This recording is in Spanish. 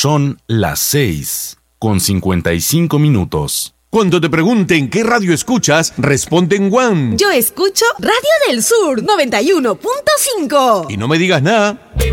Son las 6:55. Cuando te pregunten qué radio escuchas, responde en Guam. Yo escucho Radio del Sur 91.5. Y no me digas nada.